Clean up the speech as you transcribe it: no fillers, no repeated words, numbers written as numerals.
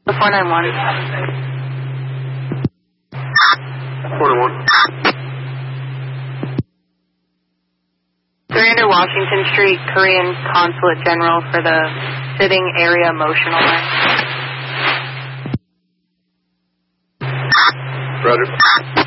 491. 491. 300 Washington Street, Korean Consulate General for the sitting area motional line. Roger.